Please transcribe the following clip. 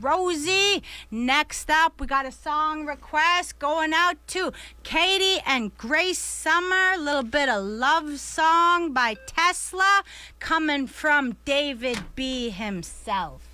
Rosie. Next up, we got a song request going out to Katie and Grace Summer. A little bit of love song by Tesla coming from David B. himself.